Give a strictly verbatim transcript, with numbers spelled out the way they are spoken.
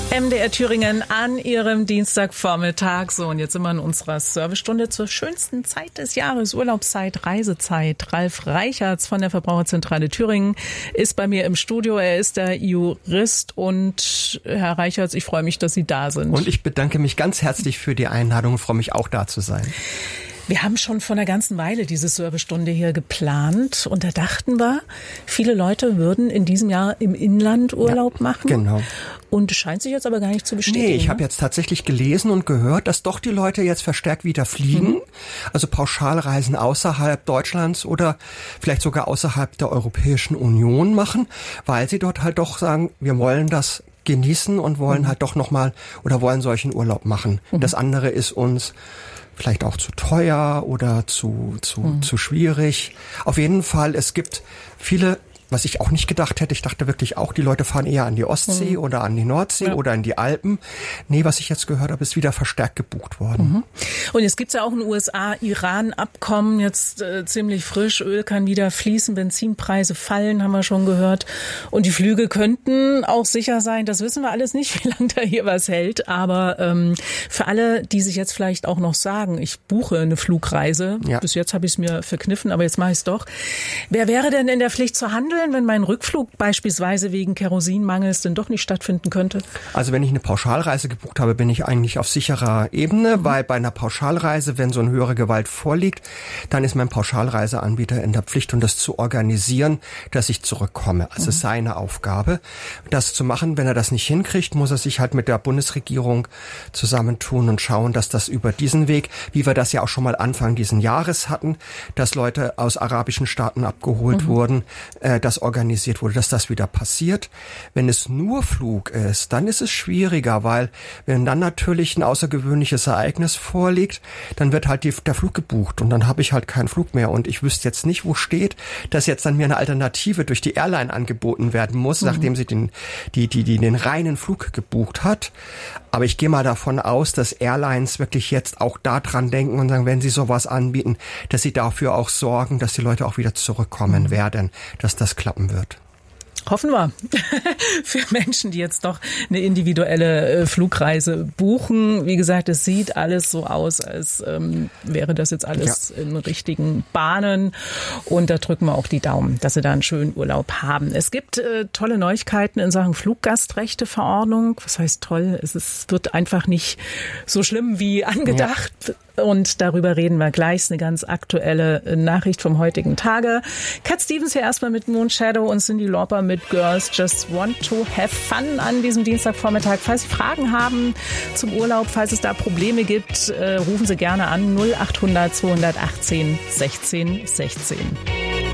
M D R Thüringen an Ihrem Dienstagvormittag. So, und jetzt sind wir in unserer Servicestunde zur schönsten Zeit des Jahres, Urlaubszeit, Reisezeit. Ralf Reichertz von der Verbraucherzentrale Thüringen ist bei mir im Studio. Er ist der Jurist und Herr Reichertz, ich freue mich, dass Sie da sind. Und ich bedanke mich ganz herzlich für die Einladung und freue mich auch da zu sein. Wir haben schon vor einer ganzen Weile diese Servicestunde hier geplant und da dachten wir, viele Leute würden in diesem Jahr im Inland Urlaub ja, machen. Genau. Und es scheint sich jetzt aber gar nicht zu bestätigen. Nee, ich ne? habe jetzt tatsächlich gelesen und gehört, dass doch die Leute jetzt verstärkt wieder fliegen. Mhm. Also Pauschalreisen außerhalb Deutschlands oder vielleicht sogar außerhalb der Europäischen Union machen, weil sie dort halt doch sagen, wir wollen das genießen und wollen mhm. halt doch nochmal oder wollen solchen Urlaub machen. Mhm. Das andere ist uns vielleicht auch zu teuer oder zu zu mhm. zu schwierig. Auf jeden Fall, es gibt viele, was ich auch nicht gedacht hätte. Ich dachte wirklich auch, die Leute fahren eher an die Ostsee mhm. oder an die Nordsee ja. oder in die Alpen. Nee, was ich jetzt gehört habe, ist wieder verstärkt gebucht worden. Mhm. Und jetzt gibt's ja auch ein U S A-Iran-Abkommen, jetzt äh, ziemlich frisch. Öl kann wieder fließen, Benzinpreise fallen, haben wir schon gehört. Und die Flüge könnten auch sicher sein. Das wissen wir alles nicht, wie lange da hier was hält. Aber ähm, für alle, die sich jetzt vielleicht auch noch sagen, ich buche eine Flugreise. Ja. Bis jetzt habe ich es mir verkniffen, aber jetzt mache ich es doch. Wer wäre denn in der Pflicht zu handeln, wenn mein Rückflug beispielsweise wegen Kerosinmangels denn doch nicht stattfinden könnte? Also wenn ich eine Pauschalreise gebucht habe, bin ich eigentlich auf sicherer Ebene, mhm. weil bei einer Pauschalreise, wenn so eine höhere Gewalt vorliegt, dann ist mein Pauschalreiseanbieter in der Pflicht, um das zu organisieren, dass ich zurückkomme. Also mhm. seine Aufgabe, das zu machen. Wenn er das nicht hinkriegt, muss er sich halt mit der Bundesregierung zusammentun und schauen, dass das über diesen Weg, wie wir das ja auch schon mal Anfang diesen Jahres hatten, dass Leute aus arabischen Staaten abgeholt mhm. wurden, äh, das organisiert wurde, dass das wieder passiert. Wenn es nur Flug ist, dann ist es schwieriger, weil wenn dann natürlich ein außergewöhnliches Ereignis vorliegt, dann wird halt die, der Flug gebucht und dann habe ich halt keinen Flug mehr und ich wüsste jetzt nicht, wo steht, dass jetzt dann mir eine Alternative durch die Airline angeboten werden muss, mhm. nachdem sie den, die, die, die den reinen Flug gebucht hat. Aber ich gehe mal davon aus, dass Airlines wirklich jetzt auch da dran denken und sagen, wenn sie sowas anbieten, dass sie dafür auch sorgen, dass die Leute auch wieder zurückkommen mhm. werden, dass das klappen wird. Hoffen wir. Für Menschen, die jetzt doch eine individuelle Flugreise buchen. Wie gesagt, es sieht alles so aus, als ähm, wäre das jetzt alles ja. in richtigen Bahnen. Und da drücken wir auch die Daumen, dass Sie da einen schönen Urlaub haben. Es gibt äh, tolle Neuigkeiten in Sachen Fluggastrechteverordnung. Was heißt toll? Es ist, wird einfach nicht so schlimm wie angedacht. Ja. Und darüber reden wir gleich. Das ist eine ganz aktuelle Nachricht vom heutigen Tage. Cat Stevens hier erstmal mit Moonshadow und Cyndi Lauper mit Girls Just Want to Have Fun an diesem Dienstagvormittag. Falls Sie Fragen haben zum Urlaub, falls es da Probleme gibt, äh, rufen Sie gerne an null acht hundert zweihundertachtzehn sechzehn sechzehn.